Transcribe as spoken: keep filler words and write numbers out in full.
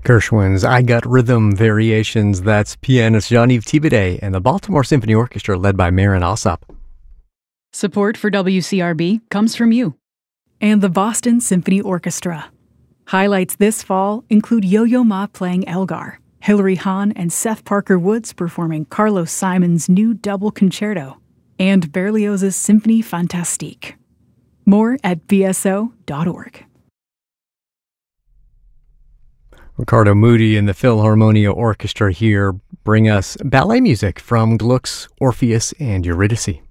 Gershwin's I Got Rhythm Variations. That's pianist Jean-Yves Thibaudet and the Baltimore Symphony Orchestra led by Marin Alsop. Support for W C R B comes from you and the Boston Symphony Orchestra. Highlights this fall include Yo-Yo Ma playing Elgar, Hilary Hahn and Seth Parker Woods performing Carlos Simon's new double concerto, and Berlioz's Symphonie Fantastique. More at b s o dot org. Ricardo Muti and the Philharmonia Orchestra here bring us ballet music from Gluck's Orpheus and Eurydice.